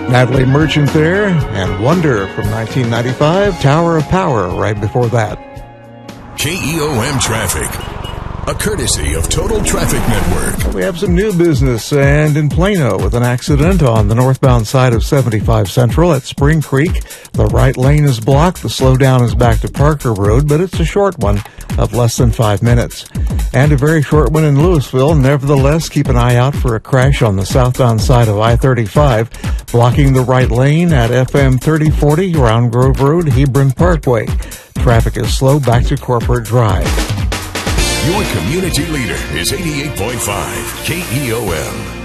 Natalie Merchant there, and Wonder from 1995, Tower of Power right before that. KEOM Traffic, a courtesy of Total Traffic Network. We have some new business, and in Plano with an accident on the northbound side of 75 Central at Spring Creek. The right lane is blocked. The slowdown is back to Parker Road, but it's a short one of less than 5 minutes. And a very short one in Louisville. Nevertheless, keep an eye out for a crash on the southbound side of I-35, blocking the right lane at FM 3040 around Grove Road, Hebron Parkway. Traffic is slow back to Corporate Drive. Your community leader is 88.5 KEOM.